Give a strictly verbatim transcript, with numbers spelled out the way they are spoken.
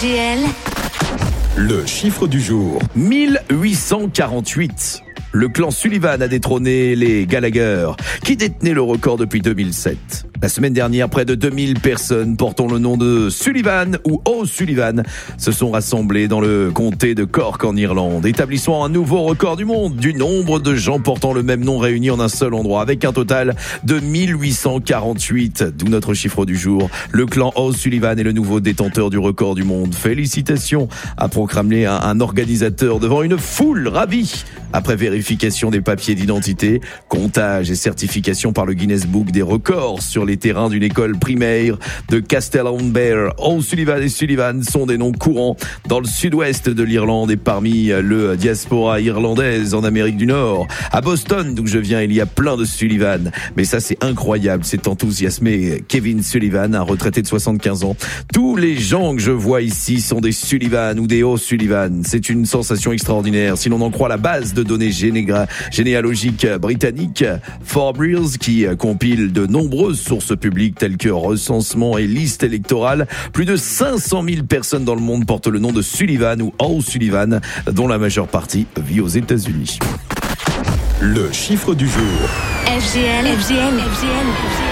F G L. Le chiffre du jour, mille huit cent quarante-huit. Le clan Sullivan a détrôné les Gallagher, qui détenaient le record depuis deux mille sept. La semaine dernière, près de deux mille personnes portant le nom de Sullivan ou O'Sullivan se sont rassemblées dans le comté de Cork en Irlande, établissant un nouveau record du monde du nombre de gens portant le même nom réunis en un seul endroit, avec un total de mille huit cent quarante-huit, d'où notre chiffre du jour. Le clan O'Sullivan est le nouveau détenteur du record du monde. Félicitations, a proclamé un, un organisateur devant une foule ravie. Après vérification des papiers d'identité, comptage et certification par le Guinness Book des records sur les terrains d'une école primaire de Castletownbere, O'Sullivan et Sullivan sont des noms courants dans le sud-ouest de l'Irlande et parmi le diaspora irlandaise en Amérique du Nord. À Boston, d'où je viens, il y a plein de Sullivan. Mais ça, c'est incroyable, c'est enthousiasmé. Kevin Sullivan, un retraité de soixante-quinze ans. Tous les gens que je vois ici sont des Sullivan ou des O'Sullivan. C'est une sensation extraordinaire. Si l'on en croit la base de données génégra- généalogiques britanniques, Forbes, qui compile de nombreuses sources publiques telles que recensement et liste électorale, plus de cinq cent mille personnes dans le monde portent le nom de Sullivan ou O'Sullivan, dont la majeure partie vit aux États-Unis. Le chiffre du jour. F G L, F G L, F G L.